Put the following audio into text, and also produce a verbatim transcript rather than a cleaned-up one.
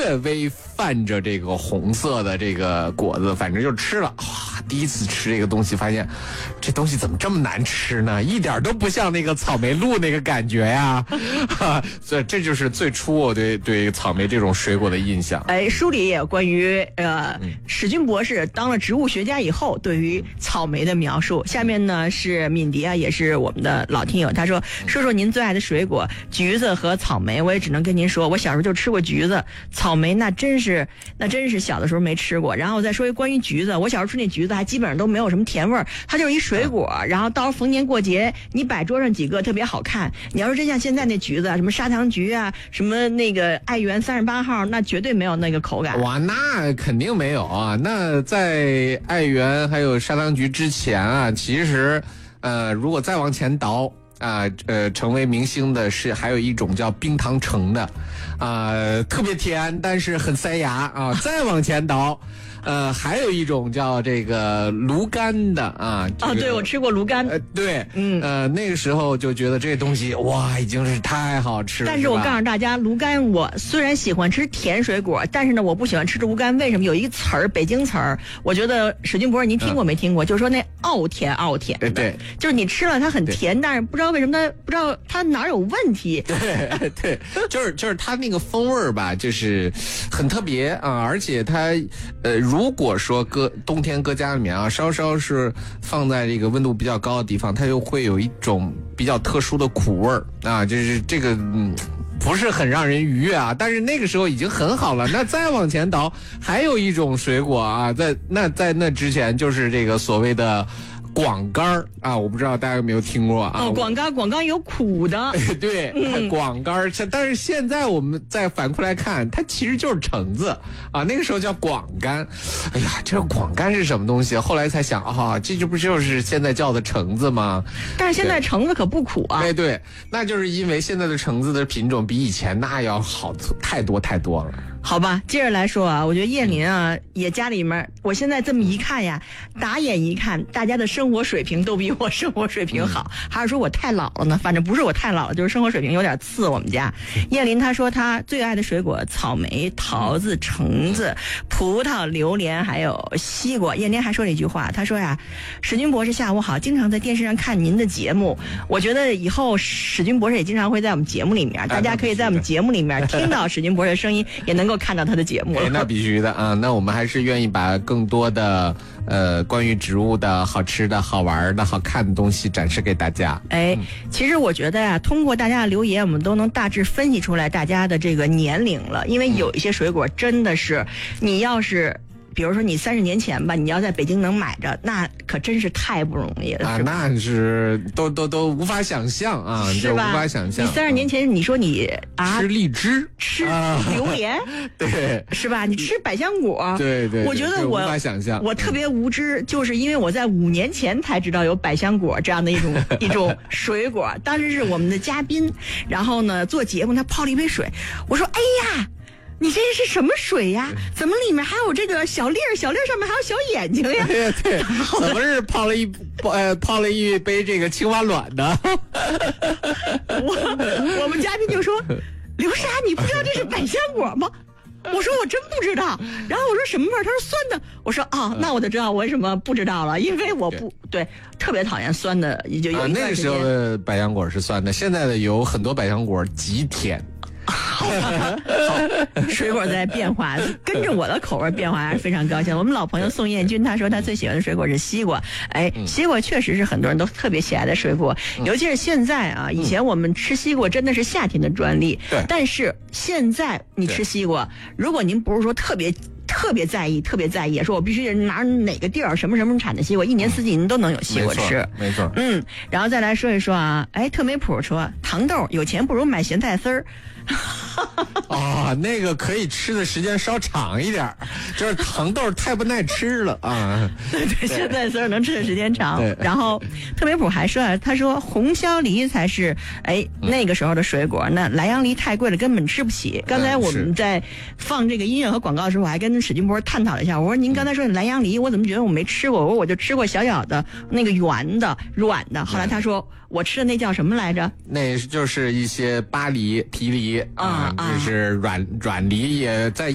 略微泛着这个红色的这个果子，反正就吃了。哇，第一次吃这个东西，发现这东西怎么这么难吃呢？一点都不像那个草莓露那个感觉呀！哈，所以这就是最初我对对草莓这种水果的印象。 哎，书里也有关于呃史军博士当了植物学家以后对于草莓的描述。下面呢是敏迪啊，也是我们的老听友，他说说说您最爱的水果，橘子和草莓。我也只能跟您说，我小时候就吃过橘子，草莓那真是那真是小的时候没吃过。然后我再说一关于橘子，我小时候吃那橘子还基本上都没有什么甜味儿，它就是一水果，然后到逢年过节你摆桌上几个特别好看。你要是真像现在那橘子啊，什么砂糖橘啊，什么那个爱媛三十八号，那绝对没有那个口感。 哇，那肯定没有啊！那在爱媛还有砂糖橘之前啊，其实呃，如果再往前倒啊，呃，成为明星的是还有一种叫冰糖橙的，啊、呃，特别甜，但是很塞牙啊。再往前倒，呃，还有一种叫这个芦柑的啊。这个、 哦，对，我吃过芦柑。 呃，对， 嗯， 呃，那个时候就觉得这东西哇，已经是太好吃了。 但是我告诉大家，芦柑我虽然喜欢吃甜水果，但是呢，我不喜欢吃芦柑。为什么？有一个词儿，北京词儿，我觉得史军博士您听过没听过？嗯、就是说那傲甜傲甜的， 对， 就是你吃了它很甜，但是不知道为什么它不知道它哪儿有问题。 对对，就是就是它那个风味儿吧，就是很特别啊，而且它呃，如果说搁冬天搁家里面啊，稍稍是放在这个温度比较高的地方，它又会有一种比较特殊的苦味儿啊，就是这个嗯。不是很让人愉悦啊，但是那个时候已经很好了。那再往前倒，还有一种水果啊，在那在那之前就是这个所谓的广柑啊，我不知道大家有没有听过啊？ 哦，广柑，广柑有苦的。 对，嗯、广柑，但是现在我们再反过来看，它其实就是橙子啊。那个时候叫广柑。哎呀，这个广柑是什么东西？后来才想啊，这就不就是现在叫的橙子吗？ 但是现在橙子可不苦啊。 哎，对，那就是因为现在的橙子的品种比以前那要好太多太多了。 好吧，接着来说啊，我觉得叶林啊，也家里面，我现在这么一看呀，打眼一看，大家的生活水平都比我生活水平好，嗯、还是说我太老了呢？反正不是我太老了，就是生活水平有点次。我们家叶林他说他最爱的水果：草莓、桃子、橙子、葡萄、榴莲，还有西瓜。叶林还说了一句话，他说呀：“史军博士下午好，经常在电视上看您的节目，我觉得以后史军博士也经常会在我们节目里面，大家可以在我们节目里面听到史军博士的声音，也能够看到他的节目。” 哎，那必须的啊！那我们还是愿意把更多的呃关于植物的好吃的好玩的好看的东西展示给大家。 哎， 嗯、 其实我觉得呀，通过大家的留言，我们都能大致分析出来大家的这个年龄了。因为有一些水果真的是，你要是。比如说你三十年前吧，你要在北京能买着，那可真是太不容易了啊！那是都都都无法想象啊， 是吧？ 无法想象。 你三十年前，你说你啊吃荔枝、 吃榴莲， 对， 是吧？你吃百香果， 对对。 我觉得我无法想象， 我特别无知，就是因为我在五年前才知道有百香果这样的一种一种水果。当时是我们的嘉宾，然后呢做节目，他泡了一杯水，我说：“哎呀。”你这是什么水呀？怎么里面还有这个小粒儿？小粒儿上面还有小眼睛呀？ 对对，怎么是泡了一呃泡了一杯这个青蛙卵呢？ 我我们嘉宾就说：“刘莎，你不知道这是百香果吗？”我说我真不知道。然后我说什么味儿？他说酸的。我说啊、哦，那我就知道我为什么不知道了，因为我不对特别讨厌酸的，也就有一段时间、 啊、那个时候的百香果是酸的，现在的有很多百香果极甜。 好，水果在变化，跟着我的口味变化还是非常高兴。我们老朋友宋彦军他说他最喜欢的水果是西瓜，哎，西瓜确实是很多人都特别喜爱的水果，尤其是现在啊，以前我们吃西瓜真的是夏天的专利， 对， 但是现在你吃西瓜，如果您不是说特别。特别在意，特别在意，说我必须拿哪个地儿什么什么产的西瓜，一年四季您都能有西瓜吃， 没错， 嗯，然后再来说一说啊，哎，特美普说糖豆有钱不如买咸菜丝儿。 啊、哦，那个可以吃的时间稍长一点，就是糖豆太不耐吃了啊。 对对，咸菜丝儿能吃的时间长。然后特美普还说啊，他说红销梨才是哎那个时候的水果，那莱阳梨太贵了，根本吃不起。刚才我们在放这个音乐和广告的时候，我还跟史军博探讨了一下，我说您刚才说的莱阳梨，我怎么觉得我没吃过？我说我就吃过小小的那个圆的软的，后来他说我吃的那叫什么来着？ 那就是一些巴梨、皮梨啊， 啊， 就是软软梨，也在